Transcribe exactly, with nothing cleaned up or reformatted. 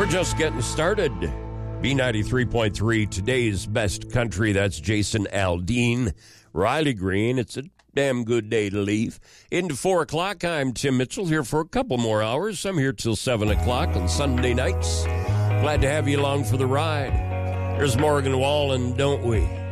We're just getting started. B ninety-three point three, today's best country. That's Jason Aldean, Riley Green. It's a damn good day to leave. Into four o'clock, I'm Tim Mitchell, here for a couple more hours. I'm here till seven o'clock on Sunday nights. Glad to have you along for the ride. There's Morgan Wallen, don't we?